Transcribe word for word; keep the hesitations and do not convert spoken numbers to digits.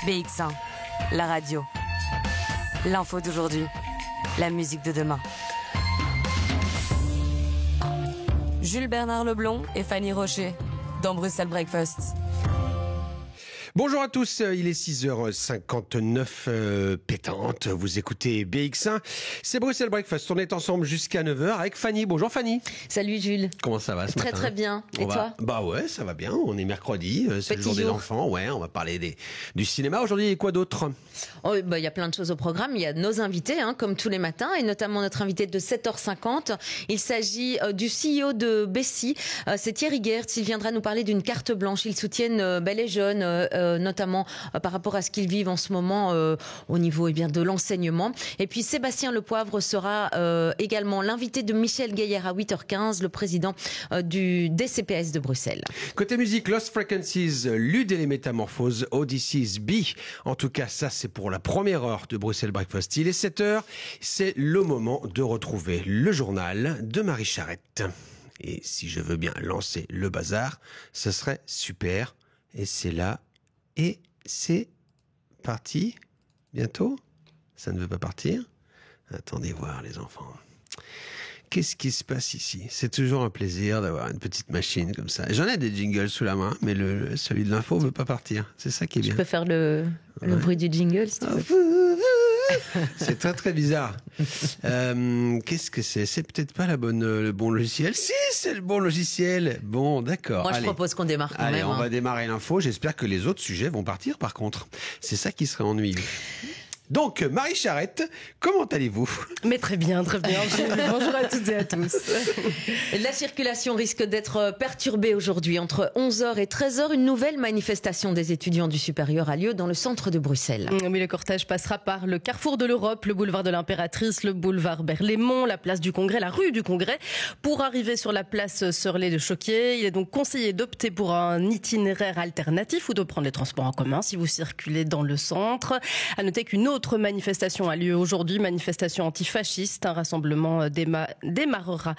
B X un, la radio. L'info d'aujourd'hui, la musique de demain. Jules Bernard Leblond et Fanny Rocher dans Bruxelles Breakfast. Bonjour à tous, il est six heures cinquante-neuf, euh, pétante, vous écoutez B X un, c'est Bruxelles Breakfast, on est ensemble jusqu'à neuf heures avec Fanny. Bonjour Fanny. Salut Jules. Comment ça va ce Très matin? très bien, et on toi va... Bah ouais, ça va bien, on est mercredi, euh, c'est Petit le jour, jour des enfants, ouais, on va parler des... du cinéma aujourd'hui et quoi d'autre? Oh, bah, y a plein de choses au programme, il y a nos invités, hein, comme tous les matins, et notamment notre invité de sept heures cinquante. Il s'agit euh, du C E O de Bessie, euh, c'est Thierry Geertz, il viendra nous parler d'une carte blanche. Ils soutiennent euh, ben, les jeunes, euh, euh, notamment euh, par rapport à ce qu'ils vivent en ce moment euh, au niveau eh bien, de l'enseignement. Et puis Sébastien Lepoivre sera euh, également l'invité de Michel Gaillard à huit heures quinze, le président euh, du D C P S de Bruxelles. Côté musique, Lost Frequencies, Lude et les Métamorphoses, Odysseus B. En tout cas, ça c'est pour la première heure de Bruxelles Breakfast. Il est sept heures, c'est le moment de retrouver le journal de Marie Charrette. Et si je veux bien lancer le bazar, ce serait super. Et c'est là, et c'est parti. Bientôt? Ça ne veut pas partir? Attendez voir les enfants. Qu'est-ce qui se passe ici? C'est toujours un plaisir d'avoir une petite machine comme ça. J'en ai des jingles sous la main, mais le, celui de l'info veut pas partir. C'est ça qui est bien. Je peux faire le, le Ouais. bruit du jingle si tu veux. C'est très très bizarre. Euh, qu'est-ce que c'est? C'est peut-être pas la bonne, le bon logiciel. Si, c'est le bon logiciel. Bon, d'accord. Moi je Allez. propose qu'on démarre quand Allez, même. on hein. va démarrer l'info. J'espère que les autres sujets vont partir par contre. C'est ça qui serait ennuyeux. Donc, Marie Charrette, comment allez-vous? Mais très bien, très bien. Bonjour à toutes et à tous. La circulation risque d'être perturbée aujourd'hui. Entre onze heures et treize heures, une nouvelle manifestation des étudiants du supérieur a lieu dans le centre de Bruxelles. Oui, le cortège passera par le carrefour de l'Europe, le boulevard de l'Impératrice, le boulevard Berlaymont, la place du Congrès, la rue du Congrès, pour arriver sur la place Sœurlé de Choquier. Il est donc conseillé d'opter pour un itinéraire alternatif ou de prendre les transports en commun si vous circulez dans le centre. À noter qu'une autre manifestation a lieu aujourd'hui, manifestation antifasciste. Un rassemblement déma- démarrera